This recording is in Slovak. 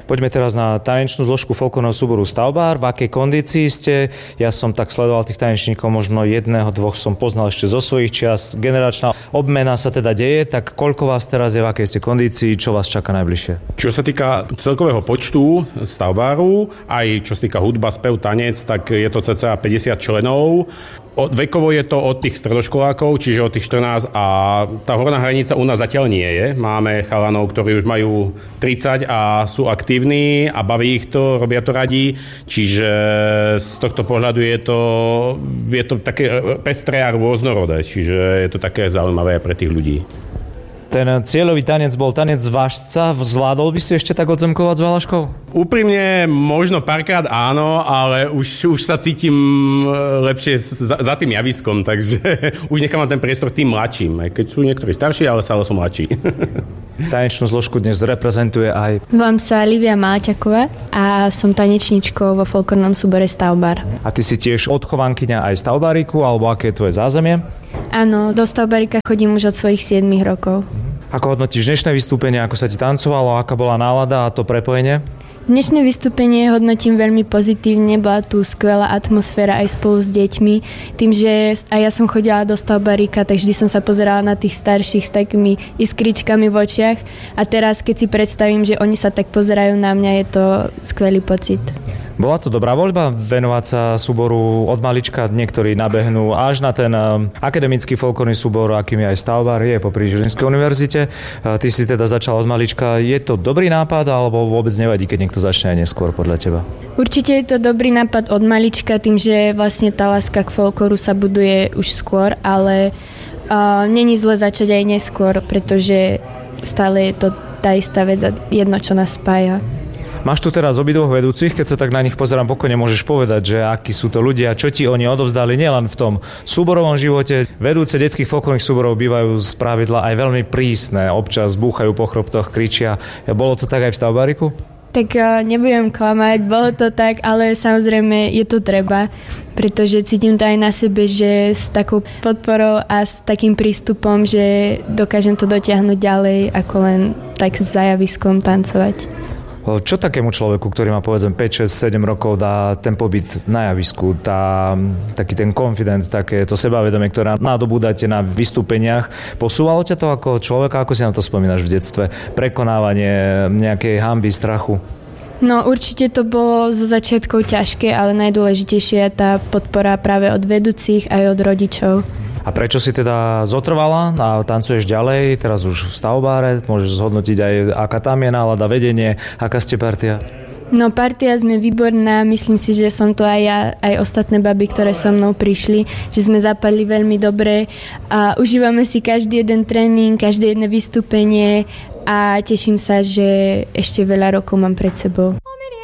Poďme teraz na tanečnú zložku folklórneho súboru Stavbár. V akej kondícii ste? Ja som tak sledoval tých tanečníkov, možno jedného, dvoch som poznal ešte zo svojich čias. Generačná obmena sa teda deje, tak koľko vás teraz je, v akej ste kondícii, čo vás čaká najbližšie? Čo sa týka celkového počtu Stavbáru, aj čo sa týka hudba, spev, tanec, tak je to cca 50 členov. Vekovo je to od tých stredoškolákov, čiže od tých 14 a tá horná hranica u nás zatiaľ nie je. Máme chalanov, ktorí už majú 30 a sú aktívni a baví ich to, robia to radi, čiže z tohto pohľadu je to také pestré a rôznorodé, čiže je to také zaujímavé aj pre tých ľudí. Ten cieľový tanec bol tanec vážca. Zvládol by si ešte tak odzemkovať s Valaškou? Úprimne, možno párkrát áno, ale už sa cítim lepšie za tým javiskom, takže už nechávam ten priestor tým mladším. Aj keď sú niektorí starší, ale stále som mladší. Tanečnú zložku dnes reprezentuje aj... Volám sa Lívia Máťaková a som tanečníčkou vo folklórnom súbore Stavbár. A ty si tiež odchovankyňa aj Stavbáriku, alebo aké je tvoje zázemie? Áno, do Stavbárika chodím už od svojich 7 rokov. Ako hodnotíš dnešné vystúpenie, ako sa ti tancovalo, aká bola nálada a to prepojenie? Dnešné vystúpenie hodnotím veľmi pozitívne, bola tu skvelá atmosféra aj spolu s deťmi. Tým, že aj ja som chodila do Stavbárika, tak vždy som sa pozerala na tých starších s takými iskričkami v očiach a teraz, keď si predstavím, že oni sa tak pozerajú na mňa, je to skvelý pocit. Bola to dobrá voľba venovať sa súboru od malička? Niektorí nabehnú až na ten akademický folklórny súbor, akým je aj Stavbár, je popri Žilinskej univerzite. Ty si teda začal od malička. Je to dobrý nápad, alebo vôbec nevadí, keď niekto začne aj neskôr podľa teba? Určite je to dobrý nápad od malička, tým, že vlastne tá láska k folklóru sa buduje už skôr, ale není zle začať aj neskôr, pretože stále je to tá istá vec a jedno, čo nás spája. Máš tu teraz obidvoch vedúcich, keď sa tak na nich pozerám pokojne, môžeš povedať, že akí sú to ľudia, čo ti oni odovzdali nielen v tom súborovom živote. Vedúce detských folklórnych súborov bývajú spravidla aj veľmi prísne, občas búchajú po chrbtoch, kričia. Bolo to tak aj v Stavbáriku? Tak nebudem klamať, bolo to tak, ale samozrejme je to treba, pretože cítim to aj na sebe, že s takou podporou a s takým prístupom, že dokážem to dotiahnuť ďalej, ako len tak s javiskom tancovať. Čo takému človeku, ktorý má povedzme 5, 6, 7 rokov, dá ten pobyt na javisku, taký ten confident, také to sebavedomie, ktoré nadobúdate na vystúpeniach? Posúvalo ťa to ako človeka? Ako si na to spomínaš v detstve? Prekonávanie nejakej hanby, strachu? No určite to bolo zo začiatkov ťažké, ale najdôležitejšia je tá podpora práve od vedúcich aj od rodičov. A prečo si teda zotrvala a tancuješ ďalej, teraz už v Stavbáre, môžeš zhodnotiť aj aká tam je nálada, vedenie, aká ste partia? No partia sme výborná, myslím si, že som to aj ja, aj ostatné baby, ktoré so mnou prišli, že sme zapadli veľmi dobre a užívame si každý jeden tréning, každé jedné vystúpenie a teším sa, že ešte veľa rokov mám pred sebou.